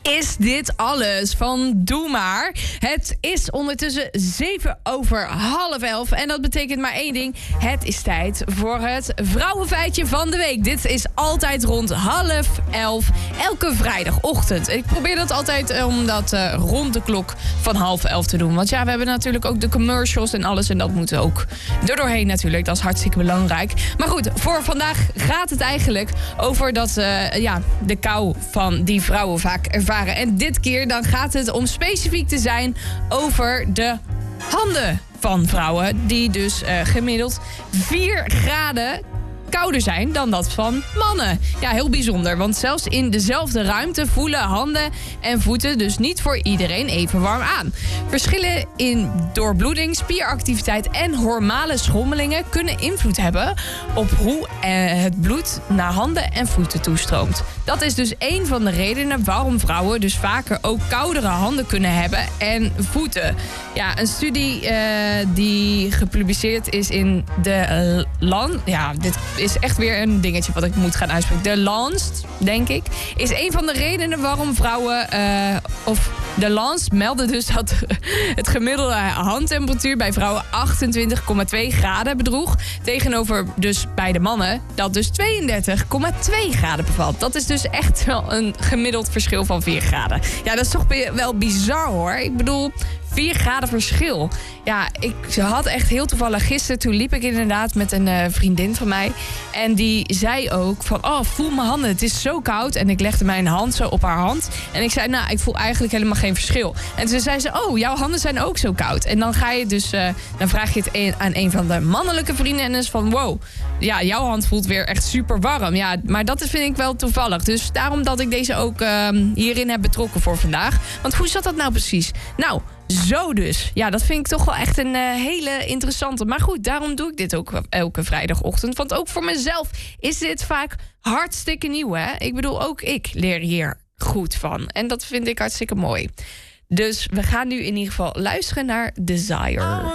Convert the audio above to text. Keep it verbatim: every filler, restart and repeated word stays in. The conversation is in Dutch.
Is dit alles van Doe Maar? Het is ondertussen zeven over half elf. En dat betekent maar één ding. Het is tijd voor het vrouwenfeitje van de week. Dit is altijd rond half elf. Elke vrijdagochtend. Ik probeer dat altijd om dat uh, rond de klok van half elf te doen. Want ja, we hebben natuurlijk ook de commercials en alles. En dat moet ook er doorheen natuurlijk. Dat is hartstikke belangrijk. Maar goed, voor vandaag gaat het eigenlijk over dat, uh, ja, de kou van die vrouwen vaak ervaren. En dit keer dan gaat het om specifiek te zijn over de handen van vrouwen. Die dus uh, gemiddeld vier graden kouder zijn dan dat van mannen. Ja, heel bijzonder, want zelfs in dezelfde ruimte voelen handen en voeten dus niet voor iedereen even warm aan. Verschillen in doorbloeding, spieractiviteit en hormonale schommelingen kunnen invloed hebben op hoe eh, het bloed naar handen en voeten toestroomt. Dat is dus een van de redenen waarom vrouwen dus vaker ook koudere handen kunnen hebben en voeten. Ja, een studie uh, die gepubliceerd is in de uh, Land... Ja, dit is echt weer een dingetje wat ik moet gaan uitspreken. De Lancet, denk ik, is een van de redenen waarom vrouwen... Uh, of de Lancet meldde dus dat het gemiddelde handtemperatuur bij vrouwen achtentwintig komma twee graden bedroeg. Tegenover dus bij de mannen dat dus tweeëndertig komma twee graden bevalt. Dat is dus echt wel een gemiddeld verschil van vier graden. Ja, dat is toch wel bizar hoor. Ik bedoel, vier graden verschil. Ja, ik had echt heel toevallig gisteren, toen liep ik inderdaad met een uh, vriendin van mij. En die zei ook van, oh, voel mijn handen, het is zo koud. En ik legde mijn hand zo op haar hand. En ik zei, nou, ik voel eigenlijk helemaal geen verschil. En toen zei ze, oh, jouw handen zijn ook zo koud. En dan ga je dus, uh, dan vraag je het een, aan een van de mannelijke vrienden. En is van, wow, ja, jouw hand voelt weer echt super warm. Ja, maar dat vind ik wel toevallig. Dus daarom dat ik deze ook uh, hierin heb betrokken voor vandaag. Want hoe zat dat nou precies? Nou, zo dus. Ja, dat vind ik toch wel echt een uh, hele interessante. Maar goed, daarom doe ik dit ook elke vrijdagochtend. Want ook voor mezelf is dit vaak hartstikke nieuw, hè? Ik bedoel, ook ik leer hier goed van. En dat vind ik hartstikke mooi. Dus we gaan nu in ieder geval luisteren naar Desire.